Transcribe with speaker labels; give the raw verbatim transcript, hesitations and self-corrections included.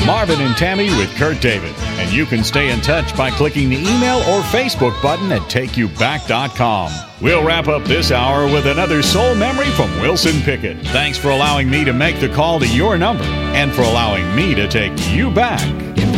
Speaker 1: Marvin and Tammy with Kurt David. And you can stay in touch by clicking the email or Facebook button at take you back dot com. We'll wrap up this hour with another soul memory from Wilson Pickett. Thanks for allowing me to make the call to your number and for allowing me to take you back.